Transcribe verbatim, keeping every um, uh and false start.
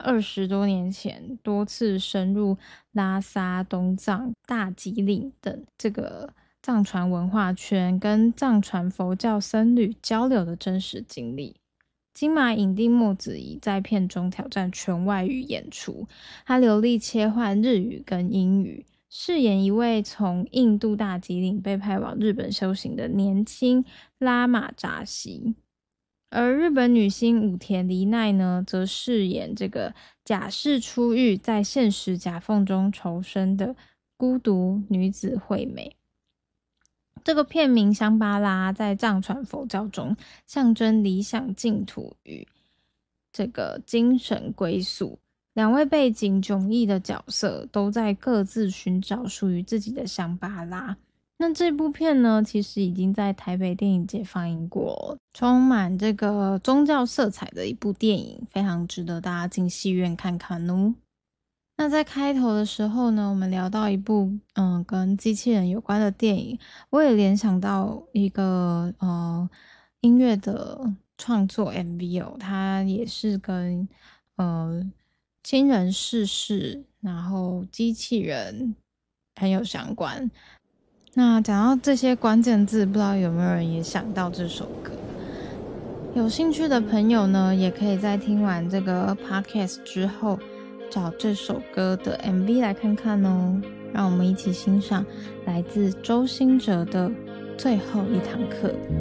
二十多年前多次深入拉萨、东藏、大吉岭等这个藏传文化圈，跟藏传佛教僧侣交流的真实经历。金马影帝莫子仪在片中挑战全外语演出，他流利切换日语跟英语，饰演一位从印度大吉岭被派往日本修行的年轻拉玛扎西。而日本女星武田梨奈呢，则饰演这个假释出狱，在现实夹缝中求生的孤独女子惠美。这个片名香巴拉在藏传佛教中象征理想净土与这个精神归宿。两位背景迥异的角色都在各自寻找属于自己的香巴拉。那这部片呢，其实已经在台北电影节放映过，充满这个宗教色彩的一部电影，非常值得大家进戏院看看哦。那在开头的时候呢，我们聊到一部嗯跟机器人有关的电影，我也联想到一个呃音乐的创作 M V 哦，它也是跟呃亲人逝世，然后机器人很有相关。那讲到这些关键字，不知道有没有人也想到这首歌？有兴趣的朋友呢，也可以在听完这个 podcast 之后，找这首歌的 M V 来看看哦。让我们一起欣赏来自周兴哲的《最后一堂课》。